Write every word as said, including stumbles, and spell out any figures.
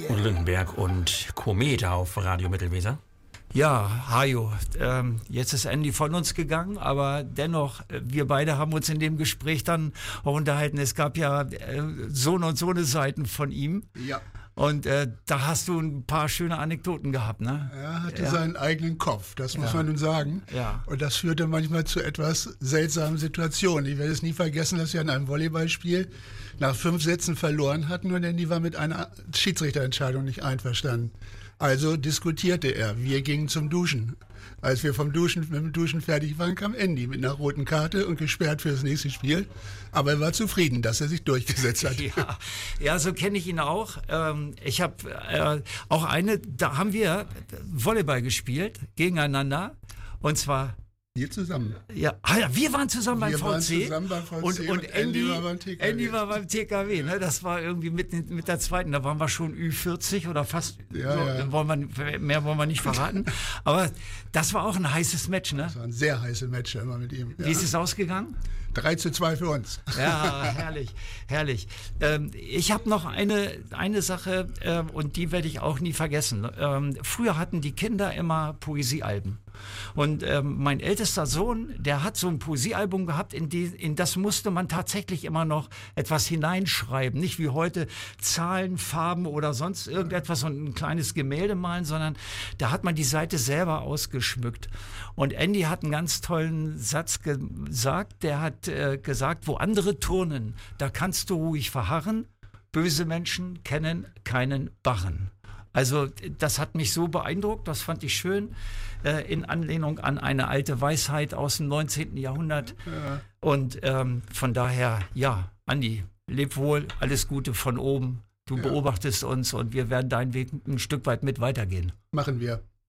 Udo Lindenberg und Komet auf Radio Mittelweser. Ja, Hajo, ähm, jetzt ist Andy von uns gegangen, aber dennoch, wir beide haben uns in dem Gespräch dann auch unterhalten. Es gab ja äh, so und so eine Seiten von ihm. Ja. Und äh, da hast du ein paar schöne Anekdoten gehabt, ne? Er hatte ja. seinen eigenen Kopf, das muss ja. man nun sagen. Ja. Und das führte manchmal zu etwas seltsamen Situationen. Ich werde es nie vergessen, dass wir in einem Volleyballspiel nach fünf Sätzen verloren hatten und Andy war mit einer Schiedsrichterentscheidung nicht einverstanden. Also diskutierte er. Wir gingen zum Duschen. Als wir vom Duschen, mit dem Duschen fertig waren, kam Andy mit einer roten Karte und gesperrt für das nächste Spiel. Aber er war zufrieden, dass er sich durchgesetzt hat. Ja, ja, so kenne ich ihn auch. Ähm, ich habe äh, auch eine, da haben wir Volleyball gespielt, gegeneinander. Und zwar... Wir zusammen. Ja, ah, ja, wir waren zusammen beim wir V C. Waren zusammen beim V C und, und, und Andy, Andy war beim T K W. Andy war beim T K W, ne? Das war irgendwie mit, mit der zweiten, da waren wir schon Ü vierzig oder fast, ja, so, ja. Wollen wir, mehr wollen wir nicht verraten. Aber das war auch ein heißes Match, ne? Das war ein sehr heißes Match immer mit ihm. Ja. Wie ist es ausgegangen? drei zu zwei für uns. Ja, herrlich, herrlich. Ähm, ich habe noch eine, eine Sache äh, und die werde ich auch nie vergessen. Ähm, früher hatten die Kinder immer Poesiealben. Und ähm, mein ältester Sohn, der hat so ein Poesiealbum gehabt, in, die, in das musste man tatsächlich immer noch etwas hineinschreiben. Nicht wie heute Zahlen, Farben oder sonst irgendetwas und ein kleines Gemälde malen, sondern da hat man die Seite selber ausgeschmückt. Und Andy hat einen ganz tollen Satz gesagt, der hat äh, gesagt, wo andere turnen, da kannst du ruhig verharren, böse Menschen kennen keinen Barren. Also das hat mich so beeindruckt, das fand ich schön, äh, in Anlehnung an eine alte Weisheit aus dem neunzehnten Jahrhundert. Ja. Und ähm, von daher, ja, Andi, leb wohl, alles Gute von oben. Du ja. beobachtest uns und wir werden deinen Weg ein Stück weit mit weitergehen. Machen wir.